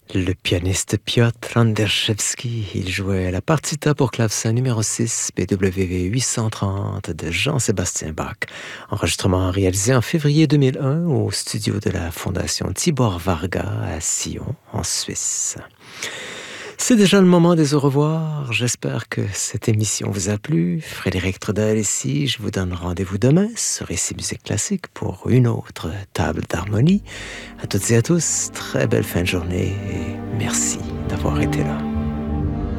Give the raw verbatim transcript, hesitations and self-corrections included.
Le pianiste Piotr Anderszewski, il jouait la partita pour clavecin numéro six, B W V huit cent trente de Jean-Sébastien Bach. Enregistrement réalisé en février deux mille un au studio de la Fondation Tibor Varga à Sion, en Suisse. C'est déjà le moment des au revoir. J'espère que cette émission vous a plu. Frédéric Trudel ici. Je vous donne rendez-vous demain sur Ici Musique Classique pour une autre table d'harmonie. À toutes et à tous, très belle fin de journée et merci d'avoir été là.